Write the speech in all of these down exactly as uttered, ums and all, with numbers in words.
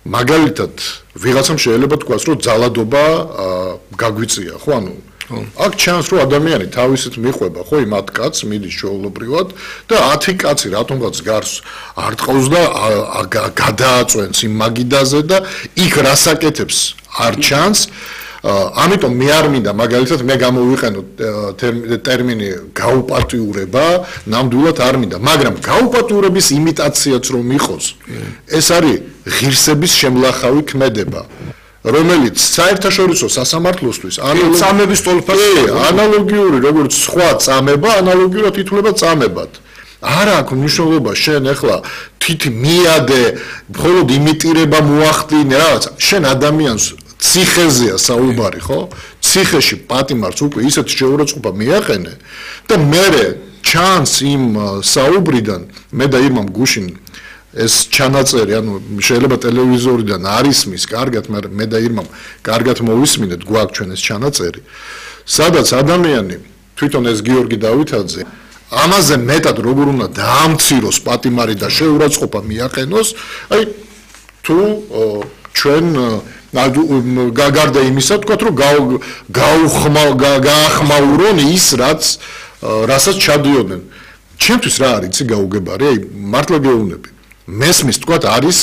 მაგალითად ვიღაცამ შეიძლება თქვას რომ ძალადობა გაგვიწია ხო ანუ აქ ჩანს რომ ადამიანი თავისით მიყვება ხო იმ ათ კაცს მიდის ჩვეულებრივად და ათი კაცი რატომღაც გარს არტყავს და გადააწვენს იმ მაგიდაზე და იქ რასაკეთებს არ ჩანს ამიტომ მე არ მინდა მაგალითად მე გამოვიყენო ტერმინი გაუპატიურება ნამდვილად არ მინდა მაგრამ გაუპატიურების იმიტაციაც რომ იყოს ეს არის ღირსების შემლახავი ქმედება რომელიც საერთაშორისო სასამართლოსთვის წამების ტოლფას ანალოგიური როგორც სხვა წამება ანალოგიურად ითვლება წამებად არა აქვს მნიშვნელობა შენ ახლა თითი მიადე მხოლოდ იმიტირება მოახდინე რაღაც შენ ადამიანს ციხეზეა საუბარი ხო ციხეში პატიმარს უკვე ისეთ შეურაცხყოფა მიაყენე და მე ჩანს იმ საუბრიდან მე და ირმამ გუშინ ეს ჩანაწერი ანუ შეიძლება ტელევიზორიდან არ ისმის კარგად მაგრამ მე და ირმამ კარგად მოვისმინეთ გვაქვს ჩვენ ეს ჩანაწერი სადაც ადამიანი თვითონ ეს გიორგი დავითაძე ამაზე მეტად როგორ უნდა დაამციროს პატიმარი და შეურაცხყოფა მიაყენოს აი თუ ჩვენ გარდა იმისა თქვა რომ გაახმაურონ ის რაც რასაც ჩადიოდნენ ჩემთვის რა არის იცი გაუგებარი აი მართლა გეუბნები მესმის თქვა არის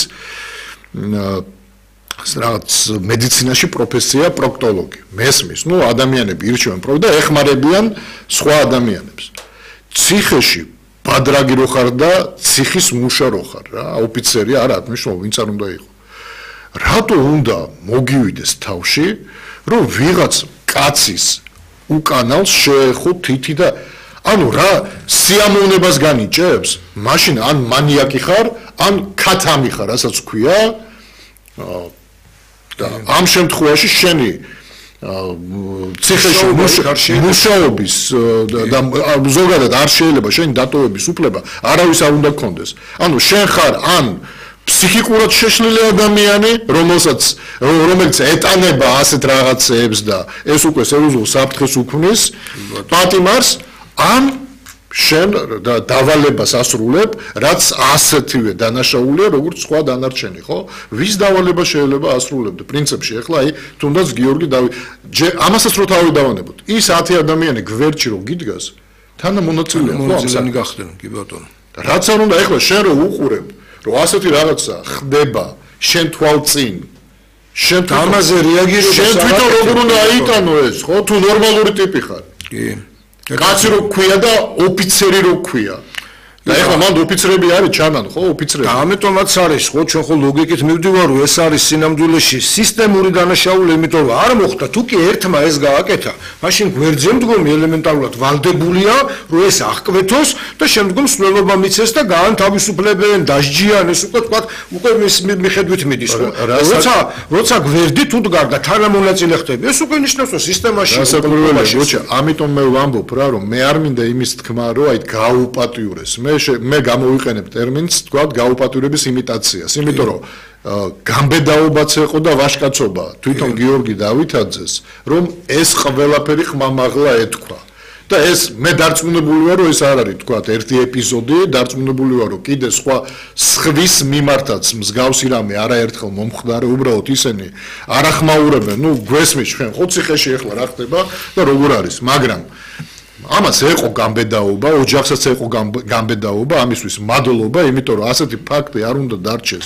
რაღაც მედიცინაში პროფესია პროქტოლოგი მესმის ნუ ადამიანები ირჩევენ და ეხმარებიან სხვა ადამიანებს ციხეში ბადრაგი რო ხარ და ციხის მუშა რო ხარ რა ოფიცერი არა მნიშვნელობა ვინც არ უნდა იყო რატო უნდა მოგივიდეს თავში რომ ვიღაც კაცის უკანალს შეეხო თითი და ანუ რა სიამოვნებას განიჭებს მაშინ ან მანიაკი ხარ ან ქათამი ხარ რასაც ქვია და ამ შემთხვევაში შენი ციხეში მუშაობის და ზოგადად არ შეიძლება შენი დატოვების უფლება არავის არ უნდა გქონდეს ანუ შენ ხარ ან ფსიქიკურად შეშლილი ადამიანი რომელსაც რომელიც ეტანება ასეთ რაღაცებს და ეს უკვე სერიოზულ საფრთხეს უქმნის პატიმარს ან შენ დავალებას ასრულებ რაც ასეთივე დანაშაულია როგორც სხვა დანარჩენი ხო ვის დავალება შეიძლება ასრულებდე პრინციპში ახლა აი თუნდაც გიორგი ამასაც რო თავი დავანებოთ ის ათი ადამიანი გვერდში რო გიდგას თანამონაწილეა ხო ამასანი გახდნენ კი ბატონო რაც არ უნდა ახლა შენ რო უყურებ რომ ასეთი რაღაცა ხდება შენ თვალწინ შენ ამაზე რეაგირება შენ თვითონ როგორ უნდა აიტანო ეს ხო თუ ნორმალური ტიპი ხარ კი კაცი რო ქვია და ოფიცერი რო ქვია და ეხლა მანდ ოფიცრები არის ჩანან ხო ოფიცრები და ამიტომაც არის ხო ჩვენ ხო ლოგიკით მივდივარ რომ ეს არის სინამდვილეში სისტემური დანაშაული იმიტომ რომ არ მოხდა თუ კი ერთმა ეს გააკეთა მაშინ გვერდზე მდგომი ელემენტარულად ვალდებულია რომ ეს აღკვეთოს და შემდგომ სვლელობა მიცეს და გაანთავისუფლებენ დასჯიან ეს უკვე თქვა უკვე მიხედვით მიდის ხო როცა როცა გვერდი თუ დგარ და თანამონაწილე ხდები ეს უკვე ნიშნავს რომ სისტემაში რასაკვირველია ბოჭა ამიტომ მე ვამბობ რა რომ მე არ მინდა იმის თქმა რომ აი გაუპატიურეს მე მე გამოვიყენებ ტერმინს თქვა გაუპატიურების იმიტაციას იმიტომ რომ გამბედაობაც ეყო და ვაშკაცობა თვითონ გიორგი დავითაძეს რომ ეს ყველაფერი ხმამაღლა ეთქვა და ეს მე დარწმუნებული ვარ რომ ეს არ არის თქვა ერთი ეპიზოდი დარწმუნებული ვარ რომ კიდე სხვა სხვის მიმართაც მსგავსი რამე არაერთხელ მომხდარა უბრალოდ ისინი არ ახმაურებენ ნუ გვესმის ჩვენ ხო ციხეში ახლა რა ხდება და როგორ არის მაგრამ ამას ეყო გამბედაობა, ოჯახსაც ეყო გამბედაობა, ამისთვის მადლობა, იმიტომ რომ ასეთი ფაქტი არ უნდა დარჩეს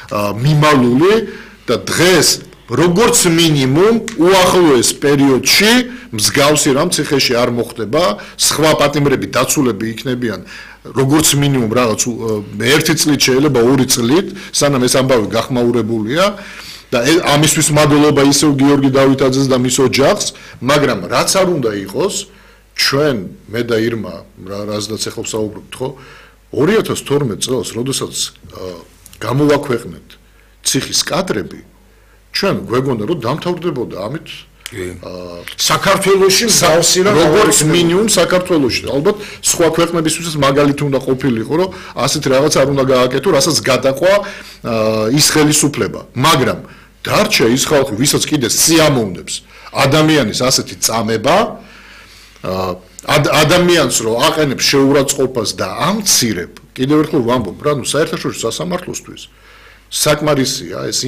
მიმალული და დღეს როგორც მინიმუმ უახლოეს პერიოდში მსგავსი რამ ციხეში არ მოხდება, სხვა პატიმრები დაცულები იქნებიან როგორც მინიმუმ რაღაც ერთი წლით შეიძლება ორი წლით, სანამ ეს ამბავი გახმაურებულია და ამისთვის მადლობა ისევ გიორგი დავითაძეს და მის ოჯახს, მაგრამ რაც არ უნდა იყოს ჩვენ მე და ირმა რაზედაც ახლა ვსაუბრობთ ხო ორი ათას თორმეტ წელს როდესაც გამოვაქვეყნეთ ციხის კადრები ჩვენ გვეგონა რომ დამთავრდებოდა ამით საქართველოში მსგავსი რა როგორც მინიმუმ საქართველოში ალბათ სხვა ქვეყნებისთვისაც მაგალითი უნდა ყოფილიყო რომ ასეთ რაღაც არ უნდა გააკეთო რასაც გადაყვა ის ხელისუფლება მაგრამ დარჩა ის ხალხი ვისაც კიდე სიამოვნებს ადამიანის ასეთი წამება ადამიანს რო აყენებს შეურაცხყოფას და ამცირებ კიდევ ერთხელ ვამბობ რა ნუ საერთაშორისო სასამართლოსთვის საკმარისია ეს